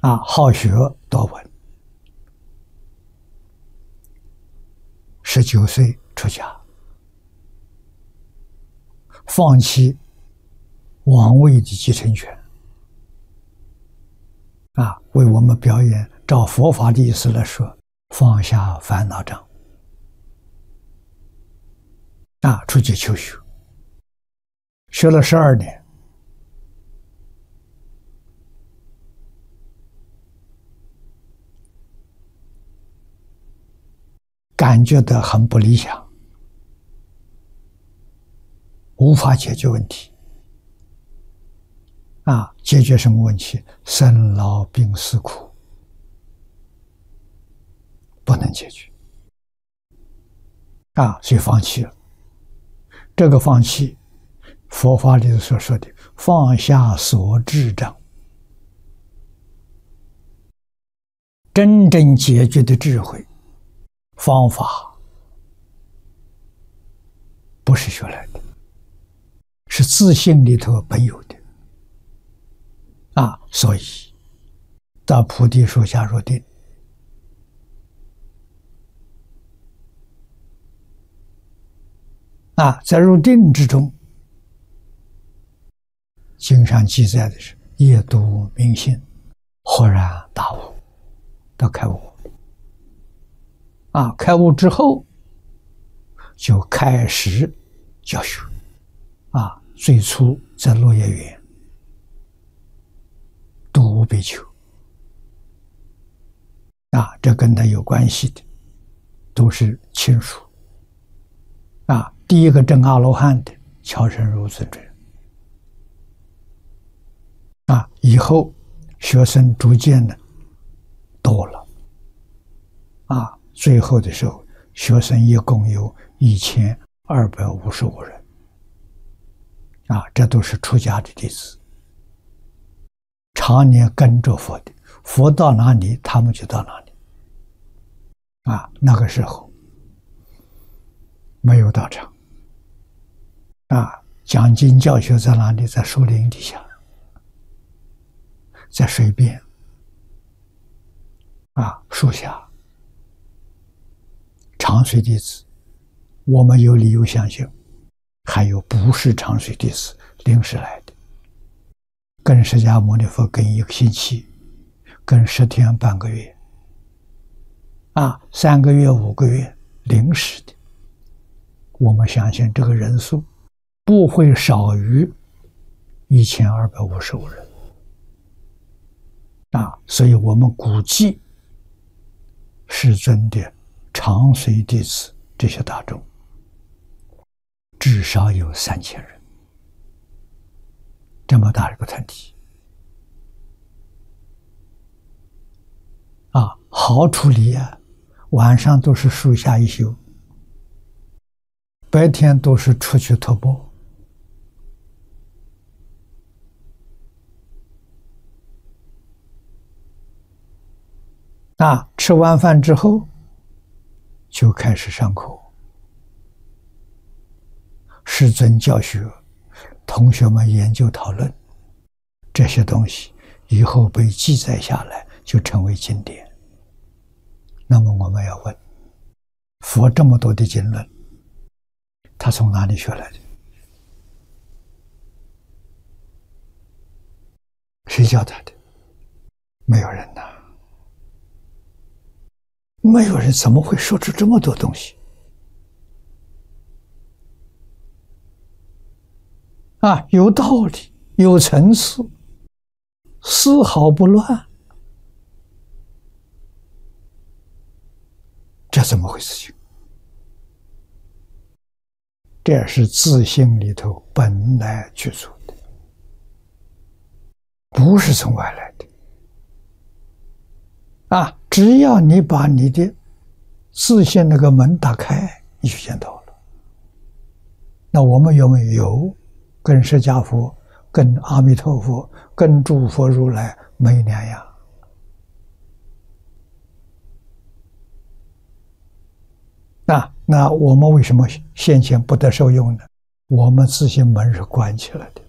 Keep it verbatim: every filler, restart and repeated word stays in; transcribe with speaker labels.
Speaker 1: 啊，好学多闻，十九岁出家，放弃王位的继承权，啊，为我们表演。照佛法的意思来说，放下烦恼障，啊，出去求学，学了十二年，感觉到很不理想，无法解决问题。啊，解决什么问题？生老病死苦不能解决，啊，所以放弃了。这个放弃，佛法里所说的放下所知障，真正解决的智慧方法，不是学来的，是自性里头本有的。啊，所以到菩提树下入定，啊，在入定之中，经上记载的是夜读明心，豁然大悟，到开悟。啊，开悟之后就开始教学。啊，最初在落叶园度五比丘。啊，这跟他有关系的都是亲属。啊，第一个证阿罗汉的乔神如尊者。啊，以后学生逐渐的多了。啊，最后的时候，学生一共有一千二百五十五人。啊，这都是出家的弟子，常年跟着佛的，佛到哪里，他们就到哪里。啊，那个时候没有道场。啊，讲经教学在哪里？在树林底下，在水边，啊，树下。长随弟子，我们有理由相信，还有不是长随弟子临时来的，跟释迦牟尼佛跟一个星期，跟十天半个月，啊，三个月五个月临时的，我们相信这个人数不会少于一千二百五十五人。啊，所以我们估计世尊的长随弟子这些大众至少有三千人，这么大一个团体。啊，好处理啊，晚上都是树下一宿，白天都是出去徒步。啊，吃完饭之后就开始上课，师尊教学，同学们研究讨论，这些东西以后被记载下来，就成为经典。那么我们要问，佛这么多的经论，他从哪里学来的？谁教他的？没有人呐。没有人怎么会说出这么多东西？啊，有道理，有层次，丝毫不乱，这怎么回事情？这是自性里头本来具足的，不是从外来的。啊，只要你把你的自性那个门打开，你就见到了。那我们有没有跟释迦佛、跟阿弥陀佛、跟诸佛如来没两样？那那我们为什么先前不得受用呢？我们自性门是关起来的。